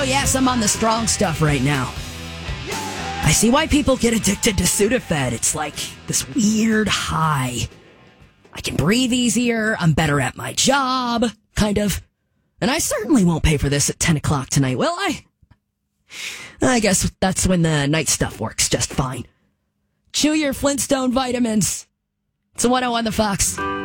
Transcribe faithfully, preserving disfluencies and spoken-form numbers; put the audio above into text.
yes, I'm on the strong stuff right now. I see why people get addicted to Sudafed. It's like this weird high. I can breathe easier. I'm better at my job, kind of. And I certainly won't pay for this at ten o'clock tonight, will I? I guess that's when the night stuff works just fine. Chew your Flintstone vitamins. It's a one oh on the Fox.